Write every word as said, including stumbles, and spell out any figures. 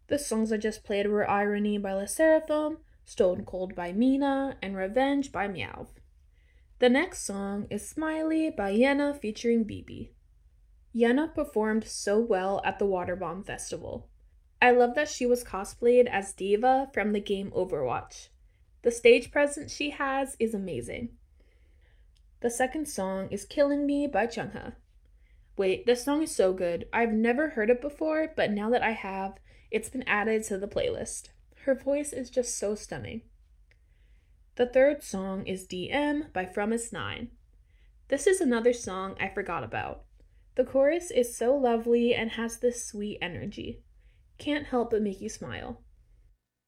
The songs I just played were Irony by Le Seraphim, Stone Cold by Mina, and Revenge by Meow. The next song is Smiley by Yenna featuring B B. Yenna performed so well at the Water Bomb Festival. I love that she was cosplayed as D.Va from the game Overwatch. The stage presence she has is amazing. The second song is Killing Me by Chungha. Wait, this song is so good. I've never heard it before, but now that I have, it's been added to the playlist. Her voice is just so stunning. The third song is D M by Fromis nine. This is another song I forgot about. The chorus is so lovely and has this sweet energy. Can't help but make you smile.